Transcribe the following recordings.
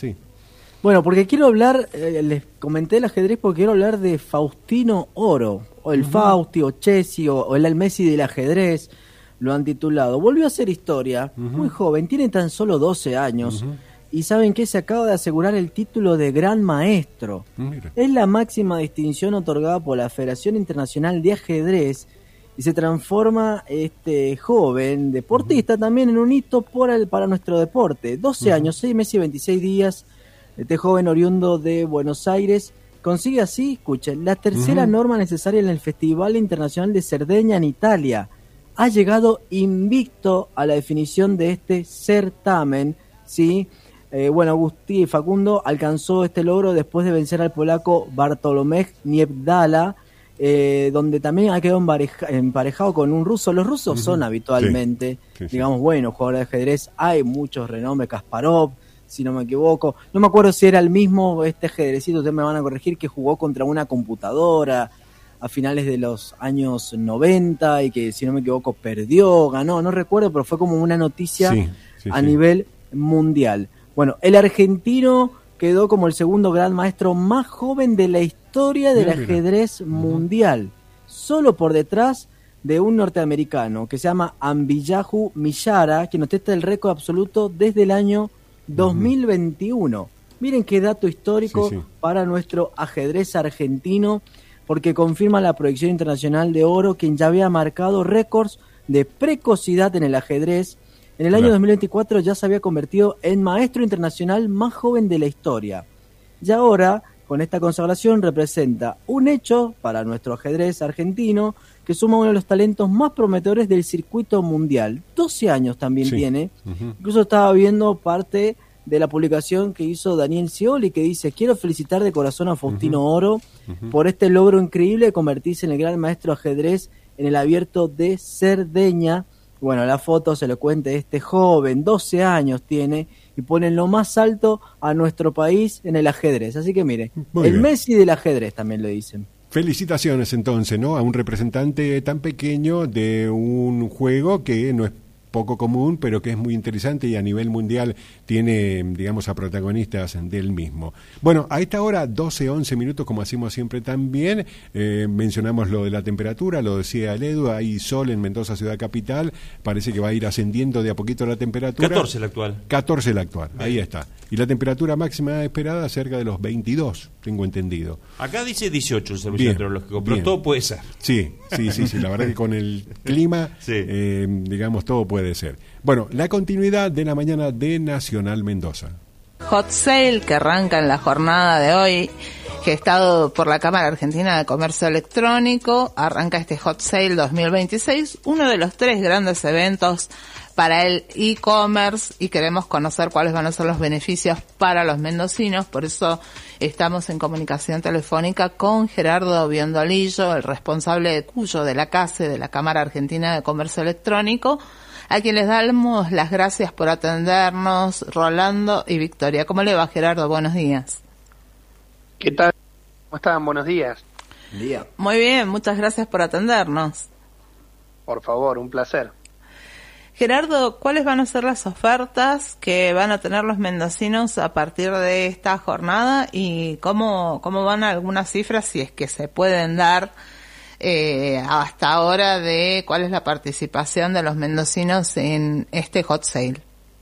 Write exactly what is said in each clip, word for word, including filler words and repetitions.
sí. Bueno, porque quiero hablar, eh, les comenté el ajedrez porque quiero hablar de Faustino Oro, o el uh-huh. Fausti, o Chesi, o, o el Messi del ajedrez, lo han titulado. Volvió a hacer historia, uh-huh. muy joven, tiene tan solo doce años, uh-huh. y ¿saben qué? Se acaba de asegurar el título de Gran Maestro. Mira. Es la máxima distinción otorgada por la Federación Internacional de Ajedrez, y se transforma este joven deportista uh-huh. también en un hito por el, para nuestro deporte. doce uh-huh. años, seis meses y veintiséis días. Este joven oriundo de Buenos Aires consigue así, escuchen, la tercera uh-huh. norma necesaria en el Festival Internacional de Cerdeña en Italia. Ha llegado invicto a la definición de este certamen, ¿sí? Eh, bueno, Agustí Facundo alcanzó este logro después de vencer al polaco Bartolomej Niebdala, eh, donde también ha quedado empareja, emparejado con un ruso. Los rusos uh-huh. son habitualmente, sí. Sí, digamos, sí. buenos jugadores de ajedrez. Hay muchos renombres, Kasparov, si no me equivoco. No me acuerdo si era el mismo este ajedrecito, ustedes me van a corregir, que jugó contra una computadora a finales de los años noventa y que, si no me equivoco, perdió, ganó, no recuerdo, pero fue como una noticia sí, sí, a sí. nivel mundial. Bueno, el argentino quedó como el segundo gran maestro más joven de la historia del mira, ajedrez mira. mundial, uh-huh. solo por detrás de un norteamericano que se llama Ambiyahu Millara, que ostenta el récord absoluto desde el año dos mil veintiuno. Uh-huh. Miren qué dato histórico sí, sí. para nuestro ajedrez argentino, porque confirma la proyección internacional de Oro, quien ya había marcado récords de precocidad en el ajedrez. En el año claro. dos mil veinticuatro ya se había convertido en maestro internacional más joven de la historia. Y ahora, con esta consagración, representa un hecho para nuestro ajedrez argentino, que suma uno de los talentos más prometedores del circuito mundial. doce años también sí. tiene. Uh-huh. Incluso estaba viendo parte de la publicación que hizo Daniel Scioli, que dice: quiero felicitar de corazón a Faustino uh-huh. Oro uh-huh. por este logro increíble de convertirse en el gran maestro de ajedrez en el Abierto de Cerdeña. Bueno, la foto se lo cuenta de este joven, doce años tiene, y pone en lo más alto a nuestro país en el ajedrez. Así que mire, Muy el bien. Messi del ajedrez también le dicen. Felicitaciones entonces, ¿no? A un representante tan pequeño de un juego que no es poco común, pero que es muy interesante y a nivel mundial tiene, digamos, a protagonistas del mismo. Bueno, a esta hora, doce, once minutos, como hacemos siempre también, eh, mencionamos lo de la temperatura, lo decía el Edu, hay sol en Mendoza, ciudad capital, parece que va a ir ascendiendo de a poquito la temperatura. catorce la actual. catorce la actual, Bien. Ahí está. Y la temperatura máxima esperada cerca de los veintidós, tengo entendido. Acá dice dieciocho el servicio bien, meteorológico, pero bien. todo puede ser. Sí, sí, sí, sí, la verdad que con el clima, sí. eh, digamos, todo puede ser. Bueno, la continuidad de la mañana de Nacional Mendoza. Hot Sale que arranca en la jornada de hoy, gestado por la Cámara Argentina de Comercio Electrónico, arranca este Hot Sale dos mil veintiséis, uno de los tres grandes eventos para el e-commerce, y queremos conocer cuáles van a ser los beneficios para los mendocinos. Por eso estamos en comunicación telefónica con Gerardo Biondolillo, el responsable de Cuyo de la C A C E, de la Cámara Argentina de Comercio Electrónico, a quien les damos las gracias por atendernos, Rolando y Victoria. ¿Cómo le va, Gerardo? Buenos días. ¿Qué tal? ¿Cómo están? Buenos días. Buen día. Muy bien, muchas gracias por atendernos. Por favor, un placer. Gerardo, ¿cuáles van a ser las ofertas que van a tener los mendocinos a partir de esta jornada y cómo, cómo van algunas cifras, si es que se pueden dar eh, hasta ahora, de cuál es la participación de los mendocinos en este hot sale?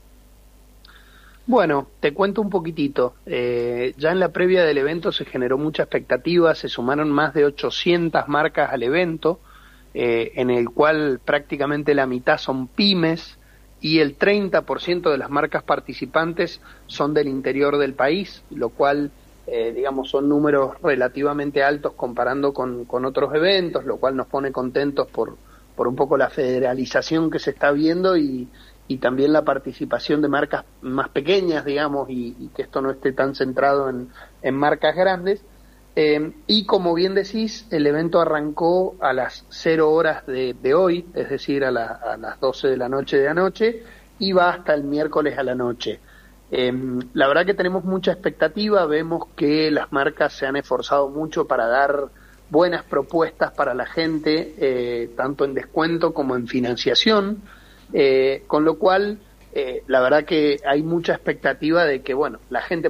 Bueno, te cuento un poquitito. Eh, ya en la previa del evento se generó mucha expectativa, se sumaron más de ochocientas marcas al evento, Eh, en el cual prácticamente la mitad son pymes y el treinta por ciento de las marcas participantes son del interior del país, lo cual, eh, digamos, son números relativamente altos comparando con, con otros eventos, lo cual nos pone contentos por, por un poco la federalización que se está viendo y, y también la participación de marcas más pequeñas, digamos, y, y que esto no esté tan centrado en, en marcas grandes. Eh, y como bien decís, el evento arrancó a las cero horas de, de hoy, es decir, a, la, a las doce de la noche de anoche, y va hasta el miércoles a la noche. Eh, la verdad que tenemos mucha expectativa, vemos que las marcas se han esforzado mucho para dar buenas propuestas para la gente, eh, tanto en descuento como en financiación, eh, con lo cual, eh, la verdad que hay mucha expectativa de que, bueno, la gente